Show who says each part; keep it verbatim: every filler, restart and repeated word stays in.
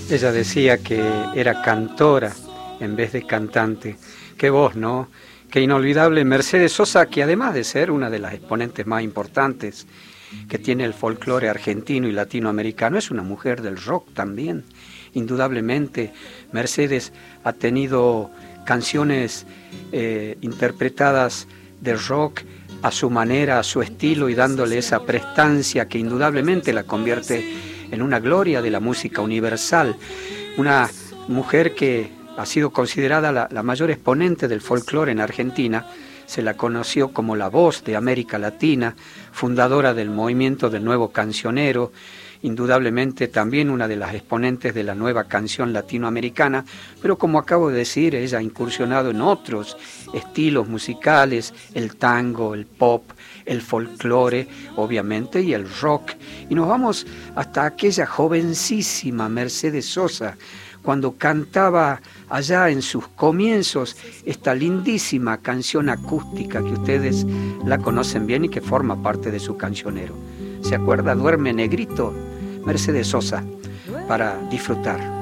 Speaker 1: Ella decía que era cantora en vez de cantante. Qué voz, ¿no? Qué inolvidable Mercedes Sosa, que además de ser una de las exponentes más importantes que tiene el folclore argentino y latinoamericano, es una mujer del rock también. Indudablemente, Mercedes ha tenido canciones eh, interpretadas de rock a su manera, a su estilo, y dándole esa prestancia que indudablemente la convierte en una gloria de la música universal. Una mujer que ha sido considerada la, la mayor exponente del folclore en Argentina. Se la conoció como la voz de América Latina, fundadora del movimiento del nuevo cancionero, indudablemente también una de las exponentes de la nueva canción latinoamericana, pero como acabo de decir, ella ha incursionado en otros estilos musicales, el tango, el pop, el folclore, obviamente, y el rock. Y nos vamos hasta aquella jovencísima Mercedes Sosa, cuando cantaba allá en sus comienzos esta lindísima canción acústica que ustedes la conocen bien y que forma parte de su cancionero. ¿Se acuerda? Duerme Negrito, Mercedes Sosa, para disfrutar.